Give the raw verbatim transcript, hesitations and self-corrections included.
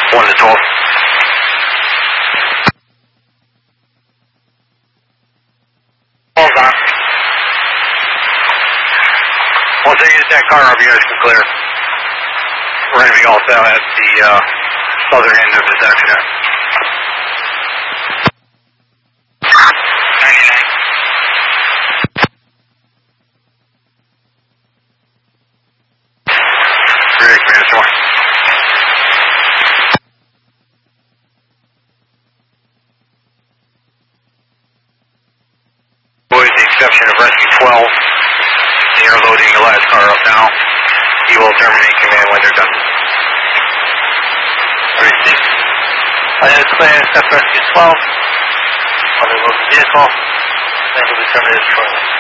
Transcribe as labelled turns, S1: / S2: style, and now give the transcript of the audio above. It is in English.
S1: one to twelve. Hold on. Once I get that car up, you guys can clear. We're going to be all set at the uh, southern end of this accident. ninety-nine. Great, Commander Storm. With the exception of Rescue twelve, they are loading the last car up now. You will terminate command when they're done.
S2: Received. I have clear except Rescue twelve. I'll load the vehicle. Then you'll be terminated shortly.